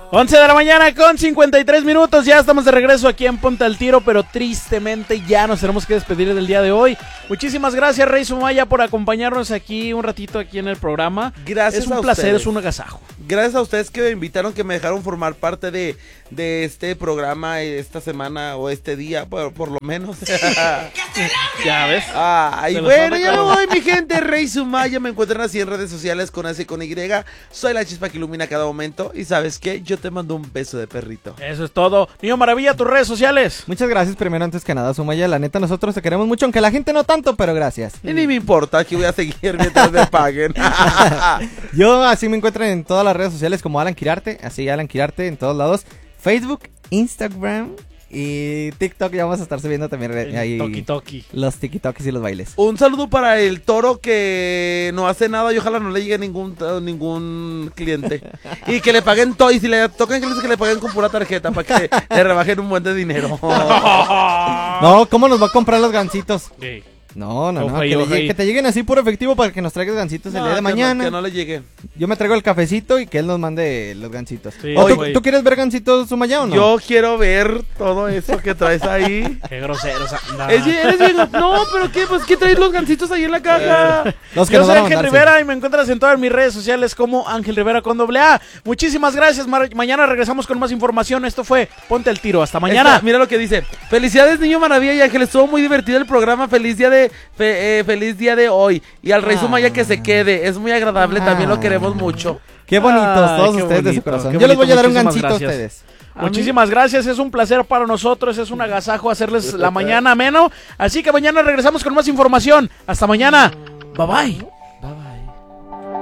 11 de la mañana con 53 minutos, ya estamos de regreso aquí en Ponte al Tiro, pero tristemente ya nos tenemos que despedir del día de hoy. Muchísimas gracias, Rey Sumaya, por acompañarnos aquí un ratito aquí en el programa. Gracias. Es un placer, es un agasajo. Gracias a ustedes que me invitaron, que me dejaron formar parte de este programa esta semana o este día, por lo menos. Ya ves. Ay, bueno, ya me voy, mi gente. Rey Sumaya, me encuentran así en redes sociales con S y con Y. Soy la chispa que ilumina cada momento. Y ¿sabes qué? Yo te mando un beso de perrito. Eso es todo. Niño Maravilla, tus redes sociales. Muchas gracias, primero, antes que nada, Sumaya. La neta, nosotros te queremos mucho, aunque la gente no tanto, pero gracias. Y ni me importa, que voy a seguir mientras me paguen. Yo así me encuentran en todas las redes sociales como Alan Quirarte, así Alan Quirarte en todos lados. Facebook, Instagram y TikTok, ya vamos a estar subiendo también ahí Toki. los TikToks y los bailes. Un saludo para el toro que no hace nada y ojalá no le llegue ningún cliente. Y que le paguen todo, y si le tocan que le paguen con pura tarjeta para que le rebajen un buen de dinero. No, ¿cómo nos va a comprar los gancitos? Sí. No, Ojo, que te lleguen así por efectivo para que nos traigas gancitos el día de mañana. Que no le llegue. Yo me traigo el cafecito y que él nos mande los gancitos. Sí, ¿Tú quieres ver gancitos, Sumaya, o no? Yo quiero ver todo eso que traes ahí. Qué grosero. Eres bien. No, pero ¿qué? Pues ¿qué traes los gancitos ahí en la caja? Los que Yo nos soy van a Ángel mandar, Rivera sí. y me encuentras en todas mis redes sociales como Ángel Rivera con AA. Muchísimas gracias. Mañana regresamos con más información. Esto fue Ponte al Tiro. Hasta mañana. Mira lo que dice. Felicidades, Niño Maravilla y Ángel. Estuvo muy divertido el programa. Feliz día de hoy. Y al Rey Sumaya que se quede. Es muy agradable. También lo queremos mucho. Qué bonitos todos qué ustedes de su bonito, corazón. qué Yo les voy a dar un bonito, gancito a muchísimas ustedes. Muchísimas gracias, es un placer para nosotros, es un agasajo hacerles la mañana ameno. Así que mañana regresamos con más información. Hasta mañana. Bye bye.